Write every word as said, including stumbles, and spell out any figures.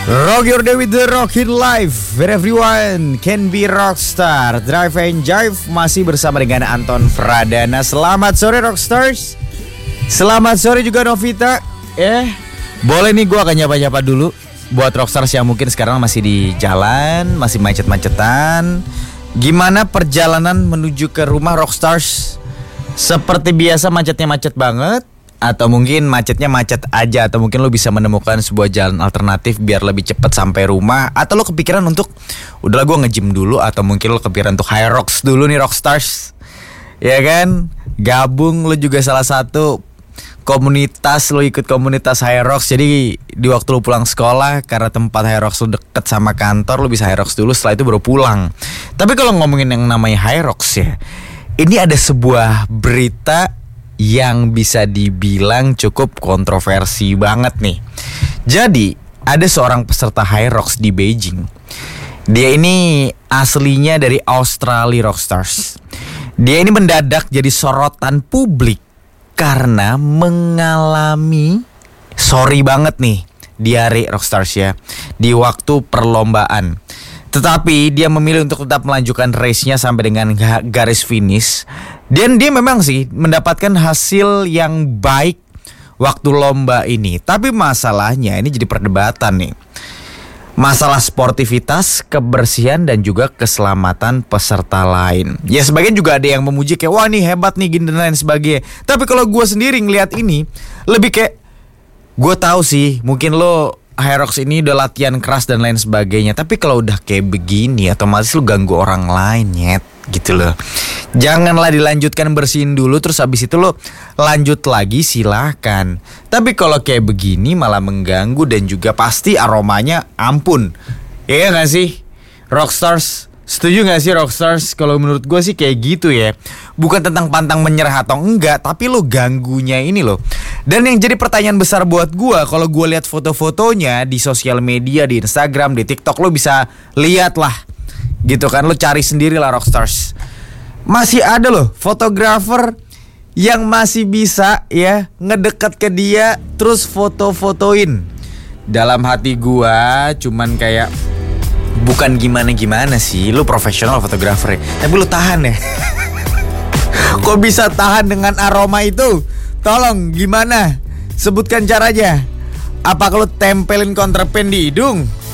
Rock your day with the Rockin' Life, where everyone can be rockstar. Drive and Jive masih bersama dengan Anton Pradana. Selamat sore Rockstars. Selamat sore juga Novita. Eh, boleh nih gue akan nyapa-nyapa dulu buat Rockstars yang mungkin sekarang masih di jalan, masih macet-macetan. Gimana perjalanan menuju ke rumah Rockstars? Seperti biasa macetnya macet banget, atau mungkin macetnya macet aja, atau mungkin lo bisa menemukan sebuah jalan alternatif biar lebih cepat sampai rumah, atau lo kepikiran untuk udahlah gue nge-gym dulu, atau mungkin lo kepikiran untuk high rocks dulu nih Rockstars, ya kan? Gabung lo juga salah satu komunitas, lo ikut komunitas high rocks. Jadi di waktu lo pulang sekolah, karena tempat high rocks lo deket sama kantor, lo bisa high rocks dulu, setelah itu baru pulang. Tapi kalau ngomongin yang namanya high rocks ya, ini ada sebuah berita yang bisa dibilang cukup kontroversi banget nih. Jadi ada seorang peserta high rocks di Beijing. Dia ini aslinya dari Australia Rockstars. Dia ini mendadak jadi sorotan publik karena mengalami, sorry banget nih, diare Rockstars ya, di waktu perlombaan. Tetapi dia memilih untuk tetap melanjutkan race-nya sampai dengan garis finish. Dan dia memang sih mendapatkan hasil yang baik waktu lomba ini. Tapi masalahnya ini jadi perdebatan nih. Masalah sportivitas, kebersihan, dan juga keselamatan peserta lain. Ya sebagian juga ada yang memuji kayak, wah nih hebat nih gini dan lain sebagainya. Tapi kalau gue sendiri ngeliat ini, lebih kayak, gue tahu sih mungkin lo high rocks ini udah latihan keras dan lain sebagainya, tapi kalau udah kayak begini otomatis lu ganggu orang lain, nyet, gitu loh. Janganlah dilanjutkan bersihin dulu, terus habis itu lo lanjut lagi, silahkan. Tapi kalau kayak begini malah mengganggu dan juga pasti aromanya ampun. Iya gak sih Rockstars? Setuju gak sih Rockstars? Kalau menurut gue sih kayak gitu ya. Bukan tentang pantang menyerah atau enggak, tapi lo ganggunya ini loh. Dan yang jadi pertanyaan besar buat gue, kalau gue lihat foto-fotonya di sosial media, di Instagram, di TikTok, lo bisa lihat lah, gitu kan, lo cari sendiri lah Rockstars. Masih ada loh fotografer yang masih bisa ya ngedeket ke dia terus foto-fotoin. Dalam hati gue cuman kayak, bukan gimana-gimana sih, lu profesional fotografer ya, tapi lu tahan ya. Kok bisa tahan dengan aroma itu? Tolong gimana? Sebutkan caranya. Apa kalau tempelin counterpan di hidung?